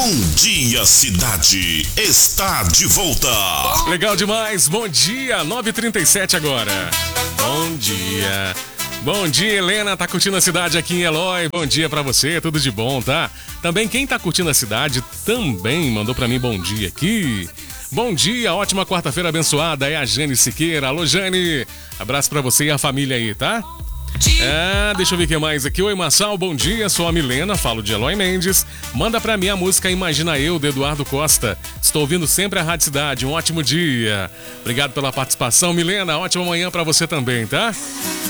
Bom Dia Cidade está de volta. Legal demais, bom dia, 9h37 agora. Bom dia. Bom dia, Helena, tá curtindo a cidade aqui em Eloy. Bom dia pra você, tudo de bom, tá? Também quem tá curtindo a cidade também mandou pra mim bom dia aqui. Bom dia, ótima quarta-feira abençoada, é a Jane Siqueira. Alô, Jane, abraço pra você e a família aí, tá? Deixa eu ver o que mais aqui. Oi, Marçal, bom dia, sou a Milena, falo de Eloy Mendes. Manda pra mim a música Imagina Eu, de Eduardo Costa. Estou ouvindo sempre a Rádio Cidade, um ótimo dia. Obrigado pela participação, Milena, ótima manhã pra você também, tá?